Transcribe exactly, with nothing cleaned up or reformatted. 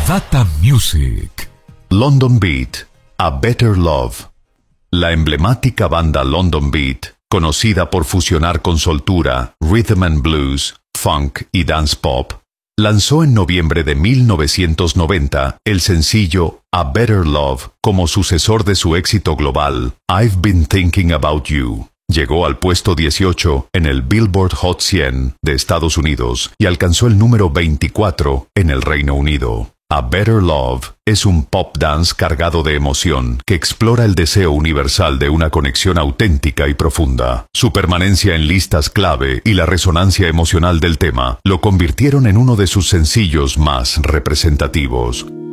Data Music. London Beat, A Better Love. La emblemática banda London Beat, conocida por fusionar con soltura, rhythm and blues, funk y dance pop, lanzó en noviembre de mil novecientos noventa el sencillo A Better Love como sucesor de su éxito global, I've Been Thinking About You. Llegó al puesto dieciocho en el Billboard Hot cien de Estados Unidos y alcanzó el número veinticuatro en el Reino Unido. A Better Love es un pop dance cargado de emoción que explora el deseo universal de una conexión auténtica y profunda. Su permanencia en listas clave y la resonancia emocional del tema lo convirtieron en uno de sus sencillos más representativos.